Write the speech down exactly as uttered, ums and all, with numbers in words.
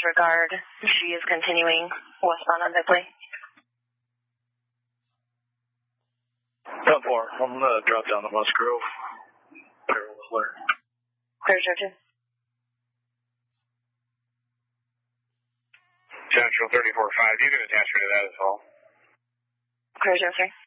disregard. She is continuing westbound on Bickley. ten four, I'm going to drop down to Musgrove. Payroll alert. Clear, Joe two. Central thirty-four five, you can attach me to that as well. Clear, Joe three.